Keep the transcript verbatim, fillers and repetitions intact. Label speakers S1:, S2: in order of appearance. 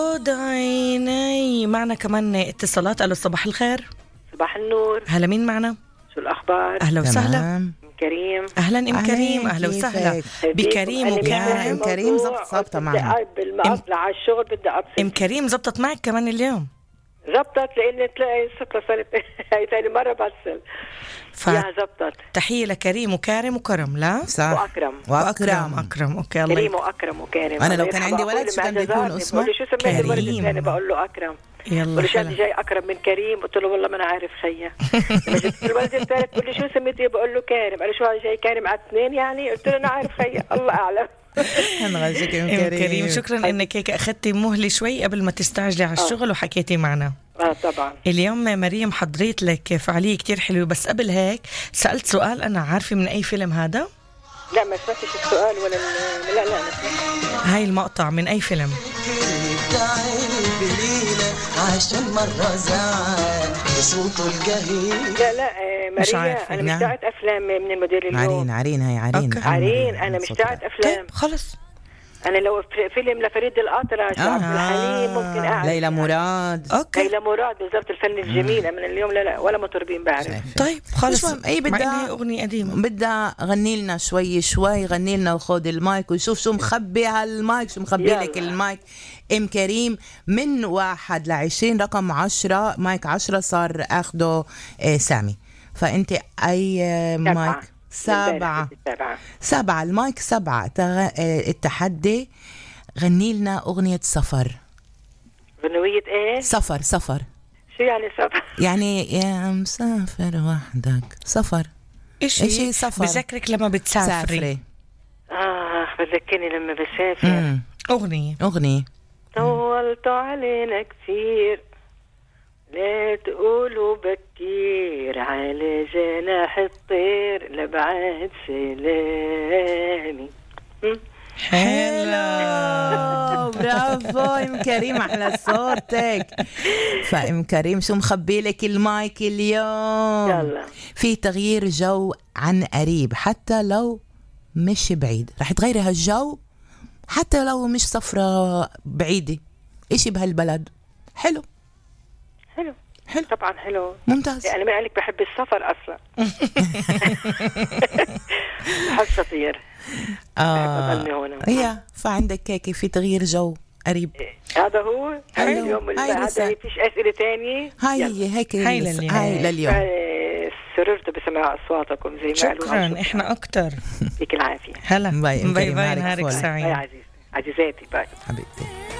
S1: عيني. معنا كمان اتصالات. الو صباح الخير.
S2: صباح النور.
S1: هلا مين معنا؟
S2: شو الأخبار؟
S1: أهلا وسهلا.
S2: كريم.
S1: أهلا أم كريم. أهلا وسهلا بكريم وكريم.
S3: أم كريم زبط صابطة معنا.
S2: بالمقابلة على الشغل بدي أبصر.
S1: أم كريم زبطت معك كمان اليوم؟
S2: زبطت لأني تلاقي ستة صارت هاي ثاني مرة بسل.
S1: ف...
S2: يا زبطت.
S1: تحية لكريم وكارم وكرم. لا
S3: صح.
S2: وأكرم.
S3: وأكرم.
S1: أكرم. أوكي الله.
S2: كريم وأكرم وكارم.
S3: أنا لو كان عندي ولد شو كان بيكون اسمه؟
S2: شو سميت الولد الثاني؟ بقول له أكرم.
S1: يلا
S2: قلت له جاي أكرم من كريم. قلت له والله ما أنا عارف خيا. الولد الثالث بقول لي شو سميتي؟ بقول له كارم. قال لي شو جاي كارم على اثنين يعني؟ قلت له أنا عارف خيا الله أعلم.
S3: هنغشك ام
S1: كريم.
S3: كريم.
S1: شكرا انك هيك اخذتي مهله شوي قبل ما تستعجلي على الشغل آه. وحكيتي معنا.
S2: اه طبعا.
S1: اليوم مريم حضرت لك فعاليه كتير حلوه، بس قبل هيك سالت سؤال. انا عارفه من اي فيلم هذا؟
S2: لا ما سمعتش السؤال ولا ال... لا لا أنا
S1: هاي المقطع من اي فيلم؟
S4: عشان مرة زعل بصوته الجهيل.
S2: لا لا مش ماريا أنا مش تاعت أفلام من الموديل اليوم.
S3: عرين عرين هاي عرين
S2: عرين أنا مش تاعت أفلام.
S1: خلص
S2: أنا لو فيلم لفريد الأطرش آه. عبد الحليم ممكن أعرف.
S3: ليلى مراد.
S1: أوكي.
S2: ليلى مراد بالضبط الفن الجميل. من اليوم لا لا ولا مطربين بعرف.
S1: طيب خلص.
S3: أي بدها
S1: أغنية قديمة.
S3: بدها غني لنا شوي شوي. غني لنا وخذ المايك وشوف شو مخبي هالمايك. شو مخبي لك المايك ام كريم؟ من واحد لعشرين رقم عشرة. مايك عشرة صار اخده آه سامي. فانت اي آه مايك؟ سبعة.
S2: سبعة.
S3: سبعة. المايك سبعة. تغ... التحدي غني لنا أغنية سفر.
S2: غنوية ايه؟
S3: سفر. سفر
S2: شو يعني سفر؟
S3: يعني يا مسافر وحدك. سفر
S1: إشي,
S3: إشي سفر.
S1: بذكرك لما بتسافري.
S3: سافري.
S2: اه بذكرني لما بسافر.
S3: مم.
S1: أغنية.
S3: أغنية.
S2: طولت علينا كثير لا تقولوا بكير على جناح الطير لبعد سلامي.
S3: حلو. برافو ام كريم. احلى صوتك. فام كريم شو مخبي لك المايك اليوم؟
S2: يلا.
S3: في تغيير جو عن قريب حتى لو مش بعيد. رح تغيري هالجو حتى لو مش سفرة بعيدة. اشي بهالبلد. حلو.
S2: حلو.
S3: حلو.
S2: طبعا حلو.
S3: ممتاز.
S2: يعني ما قالك بحب السفر اصلا. بحب سفير.
S3: اه هي فعندك هيك في تغيير جو قريب.
S2: هذا هو اليوم. هذا فيش اسئله ثانيه.
S3: هاي هي هيك.
S1: هاي لليوم.
S3: هاي لليوم.
S2: سررت بسماع اصواتكم زي ما قالوا.
S1: شكرا. احنا اكتر.
S2: يعطيك العافيه.
S1: هلا.
S3: باي
S1: باي باي. نهارك سعيد.
S2: باي عزيز عزيزاتي. باي
S3: حبيبتي.